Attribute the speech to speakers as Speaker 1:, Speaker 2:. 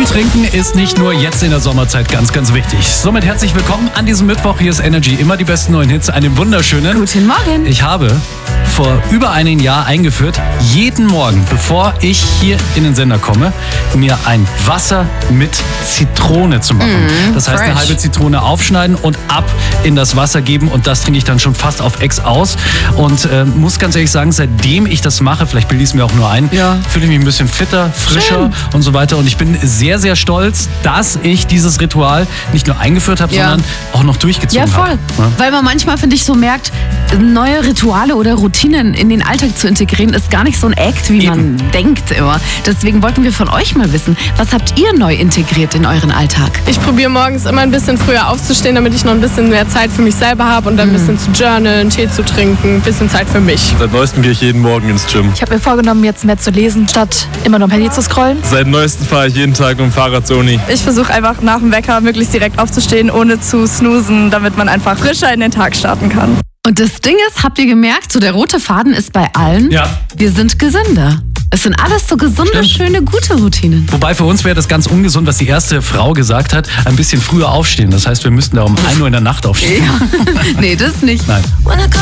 Speaker 1: trinken ist nicht nur jetzt in der Sommerzeit ganz, ganz wichtig. Somit herzlich willkommen an diesem Mittwoch. Hier ist Energy, immer die besten neuen Hits. Einen wunderschönen
Speaker 2: Guten Morgen.
Speaker 1: Ich habe vor über einem Jahr eingeführt, jeden Morgen, bevor ich hier in den Sender komme, mir ein Wasser mit Zitrone zu machen. Das heißt, eine
Speaker 2: fresh.
Speaker 1: halbe Zitrone aufschneiden und ab in das Wasser geben. Und das trinke ich dann schon fast auf Ex aus. Und muss ganz ehrlich sagen, seitdem ich das mache, vielleicht bilde ich es mir auch nur ein, fühle ich mich ein bisschen fitter, frischer und so weiter. Und ich bin sehr, sehr stolz, dass ich dieses Ritual nicht nur eingeführt habe, sondern auch noch durchgezogen habe.
Speaker 2: Ja, voll. Weil man manchmal, finde ich, so merkt, neue Rituale oder Routinen in den Alltag zu integrieren, ist gar nicht so ein Act, wie man denkt immer. Deswegen wollten wir von euch mal wissen, was habt ihr neu integriert in euren Alltag?
Speaker 3: Ich probiere morgens immer ein bisschen früher aufzustehen, damit ich noch ein bisschen mehr Zeit für mich selber habe und dann ein bisschen zu journalen, Tee zu trinken, ein bisschen Zeit für mich.
Speaker 4: Seit neuestem gehe ich jeden Morgen ins Gym.
Speaker 5: Ich habe mir vorgenommen, jetzt mehr zu lesen, statt immer nur am Handy zu scrollen.
Speaker 4: Seit neuestem fahre ich jeden Tag mit dem Fahrrad zur Uni.
Speaker 6: Ich versuche einfach nach dem Wecker möglichst direkt aufzustehen, ohne zu snoosen, damit man einfach frischer in den Tag starten kann.
Speaker 2: Und das Ding ist, habt ihr gemerkt, so der rote Faden ist bei allen, wir sind gesünder. Es sind alles so gesunde, schöne, gute Routinen.
Speaker 1: Wobei für uns wäre das ganz ungesund, was die erste Frau gesagt hat, ein bisschen früher aufstehen. Das heißt, wir müssten da um 1 Uhr in der Nacht aufstehen.
Speaker 2: Nee, das nicht.
Speaker 1: Nein.